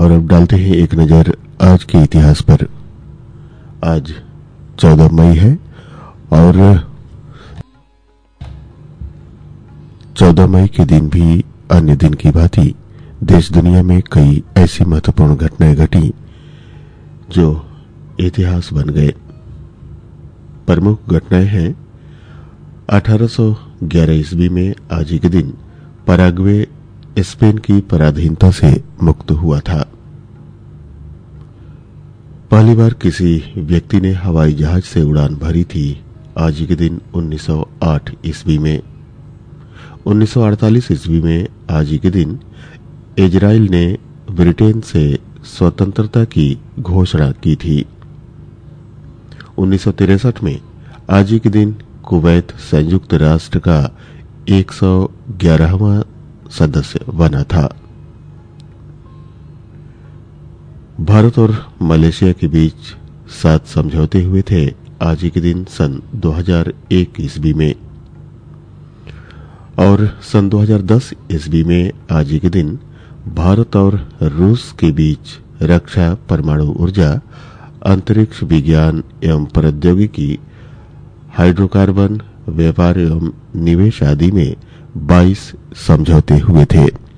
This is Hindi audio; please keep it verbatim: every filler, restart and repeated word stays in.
और अब डालते हैं एक नजर आज के इतिहास पर। आज चौदह मई है और चौदह मई के दिन भी अन्य दिन की भांति देश दुनिया में कई ऐसी महत्वपूर्ण घटनाएं घटी जो इतिहास बन गए। प्रमुख घटनाएं हैं अठारह सौ ग्यारह ईस्वी में आज ही के दिन पराग्वे स्पेन की पराधीनता से मुक्त हुआ था। पहली बार किसी व्यक्ति ने हवाई जहाज से उड़ान भरी थी आज ही के दिन उन्नीस सौ आठ ईस्वी में। उन्नीस सौ अड़तालीस ईस्वी में आज ही के दिन इजराइल ने ब्रिटेन से स्वतंत्रता की घोषणा की थी। उन्नीस सौ तिरसठ में आज ही के दिन कुवैत संयुक्त राष्ट्र का एक सौ ग्यारहवां सदस्य बना था। भारत और मलेशिया के बीच सात समझौते हुए थे आज ही के दिन सन दो हज़ार एक ईस्वी में और सन दो हज़ार दस ईस्वी में आज ही के दिन भारत और रूस के बीच रक्षा, परमाणु ऊर्जा, अंतरिक्ष विज्ञान एवं प्रौद्योगिकी, हाइड्रोकार्बन, व्यापार एवं निवेश आदि में बाईस समझौते हुए थे।